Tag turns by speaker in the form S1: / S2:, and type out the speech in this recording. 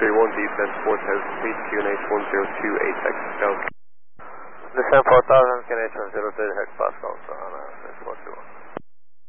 S1: 431, descent 4000 feet, QNH 10286, go.
S2: Descent 4000, QNH 10286, Pascal, on 641.